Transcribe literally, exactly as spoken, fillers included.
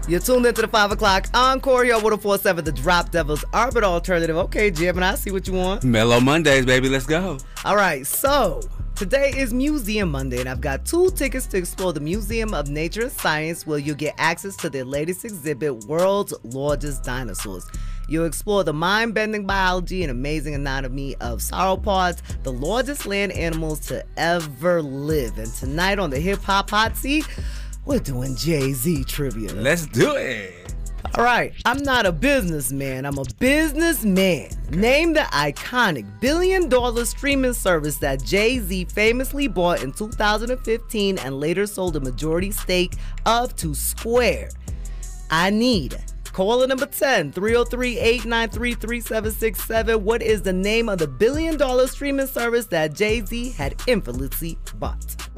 You're tuned into the five o'clock encore here on one oh four point seven, The Drop Devil's Urban Alternative. Okay, Jim, and I see what you want. Mellow Mondays, baby. Let's go. All right, so today is Museum Monday, and I've got two tickets to explore the Museum of Nature and Science, where you'll get access to their latest exhibit, World's Largest Dinosaurs. You'll explore the mind-bending biology and amazing anatomy of sauropods, the largest land animals to ever live. And tonight on the Hip Hop Hot Seat, we're doing Jay-Z trivia. Let's do it. All right, I'm not a businessman, I'm a businessman. Name the iconic billion-dollar streaming service that Jay-Z famously bought in two thousand fifteen and later sold a majority stake of to Square. I need caller number ten, three oh three, eight nine three, three seven six seven. What is the name of the billion-dollar streaming service that Jay-Z had infamously bought?